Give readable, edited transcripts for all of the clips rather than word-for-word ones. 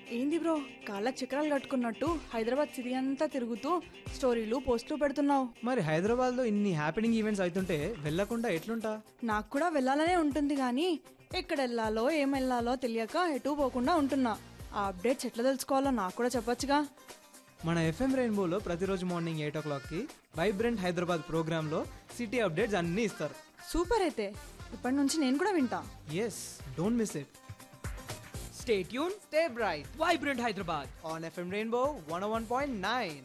ఏంది బ్రో కాళ్ళకి చక్రాలు కట్టుకున్నట్టు హైదరాబాద్ సిటీ అంతా తిరుగుతూ స్టోరీలు పోస్టులు పెడుతున్నావు. మరి హైదరాబాద్లో ఇన్ని హ్యాపెనింగ్ ఈవెంట్స్ అవుతుంటే వెళ్ళకుండా ఎట్లుంటా? నాకు కూడా వెళ్ళాలనే ఉంటుంది కానీ ఎక్కడ వెళ్ళాలో ఏం వెళ్ళాలో తెలియక ఎటు పోకుండా ఉంటున్నా. ఆ అప్డేట్స్ ఎట్లా తెలుసుకోవాలో నాకు కూడా చెప్పొచ్చుగా. మన ఎఫ్ఎం రెయిన్బోలో ప్రతిరోజు మార్నింగ్ 8 o'clockకి వైబ్రెంట్ హైదరాబాద్ ప్రోగ్రాంలో సిటీ అప్డేట్స్ అన్నీ ఇస్తారు. సూపర్ అయితే ఇప్పటి నుంచి నేను కూడా వింటా. Yes, don't miss it. Stay tuned, stay bright Vibrant Hyderabad. On FM rainbow 101.9.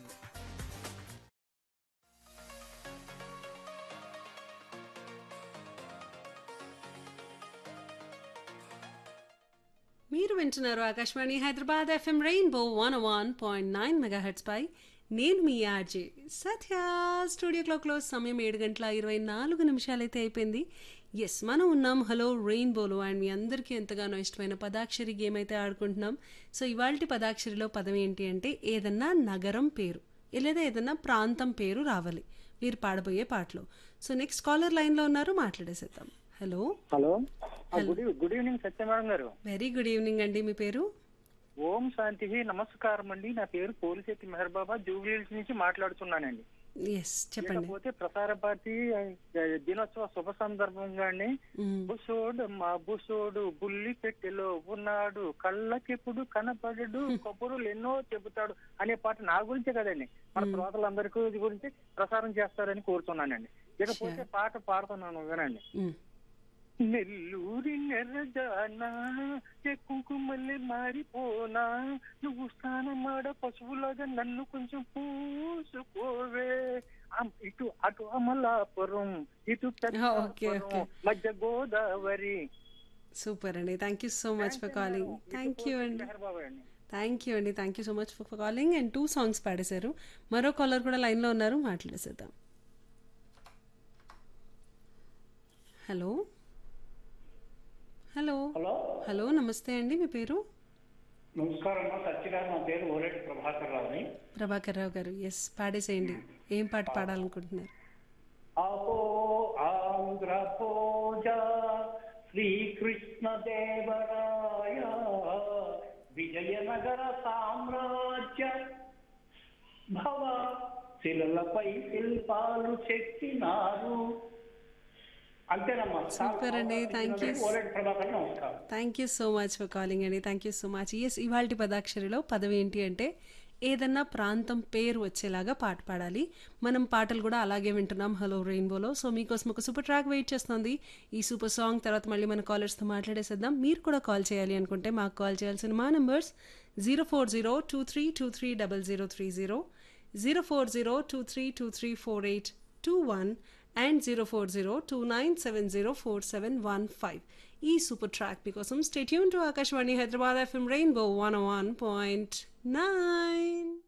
మీరు వింటున్నారు Akashvani Hyderabad FM rainbow 101.9 megahertz పై. నేను మీ ఆర్జే సత్య. స్టూడియో క్లాక్లో సమయం 7:24 అయితే అయిపోయింది. ఎస్, మనం ఉన్నాం హలో రెయిన్బోలో అండ్ మీ అందరికీ ఎంతగానో ఇష్టమైన పదాక్షరి గేమ్ అయితే ఆడుకుంటున్నాం. సో ఇవాళ పదాక్షరిలో పదం ఏంటి అంటే ఏదన్నా నగరం పేరు లేదా ఏదన్నా ప్రాంతం పేరు రావాలి మీరు పాడబోయే పాటలో. సో నెక్స్ట్ కాలర్ లైన్లో ఉన్నారు, మాట్లాడేసేద్దాం. హలో హలో గుడ్ ఈవినింగ్ సత్య మేడం గారు. వెరీ గుడ్ ఈవినింగ్ అండి. మీ పేరు? ఓం శాంతి, నమస్కారం అండి. నా పేరు పోలిశెట్టి మెహర్ బాబా, జూబ్లీహిల్స్ నుంచి మాట్లాడుతున్నానండి. ఎస్, చెప్పండి. లేకపోతే ప్రసార భారతి దినోత్సవ శుభ సందర్భంగా అండి, బుసోడు మా బుసోడు బుల్లి పెట్టెలో ఉన్నాడు, కళ్ళకెప్పుడు కనపడడు, కబురులు ఎన్నో చెబుతాడు అనే పాట నా గురించే కదండి, మన శ్రోతలందరికీ గురించి ప్రసారం చేస్తారని కోరుతున్నానండి. లేకపోతే పాట పాడుతున్నాను వినండి. నెల్లూరి నెర్రజానా కుంకుమల్లె మారిపోనా, నువ్వు స్నానమాడ పశువులాగా నన్ను కొంచెం పూసుకోవే, ఇటు అటు అమలాపురం ఇటు పెద్దాపురం మధ్య గోదావరి. సూపర్ అండి, thank you so much for calling. Thank you అండి, thank you so much for calling. And 2 songs పాడేశారు. మరో కాలర్ కూడా లైన్లో ఉన్నారు, మాట్లాడేసేద్దాం. హలో హలో హలో నమస్తే అండి. మీ పేరు? నమస్కారం సత్యగారు. నా పేరు ఓలేటి ప్రభాకర్ రావుని. ప్రభాకర్ రావు గారు, ఎస్ పాడేసేయండి. ఏం పాట పాడాలనుకుంటున్నారు? అహో ఆంధ్ర భోజ శ్రీకృష్ణ దేవరాయ విజయనగర సామ్రాజ్య భవ శిలలపై శిల్పాలు చెక్కినారు. అంతేనమ్మా. సూపర్ అండి, థ్యాంక్ యూ. ఓలేటి ప్రభాకర్, నమస్కారం. Thank you so much for calling అండి, thank you so much. Yes, ఇవాళ పదాక్షరిలో పదవి ఏంటి అంటే ఏదన్నా ప్రాంతం పేరు వచ్చేలాగా పాట పాడాలి. మనం పాటలు కూడా అలాగే వింటున్నాం హలో రెయిన్బోలో. సో మీకోసం ఒక సూపర్ ట్రాక్ వెయిట్ చేస్తుంది. ఈ సూపర్ సాంగ్ తర్వాత మళ్ళీ మన కాలర్స్తో మాట్లాడేసేద్దాం. మీరు కూడా కాల్ చేయాలి అనుకుంటే మాకు కాల్ చేయాల్సిన మా నంబర్స్ 04023230030, 04023234821 and 04029704715. ఈ సూపర్ ట్రాక్ మీకోసం. Stay tune to Akashvani Hyderabad FM rainbow 101.9.